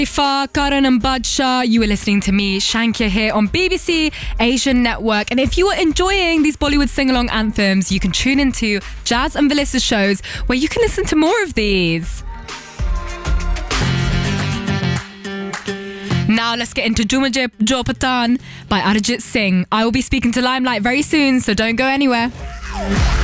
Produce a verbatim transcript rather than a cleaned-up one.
For Karan and Badsha, you were listening to me, Shankya, here on B B C Asian Network. And if you are enjoying these Bollywood sing-along anthems, you can tune into Jazz and Melissa's shows where you can listen to more of these. Now let's get into Jo Patan by Arijit Singh. I will be speaking to Limelight very soon, so don't go anywhere.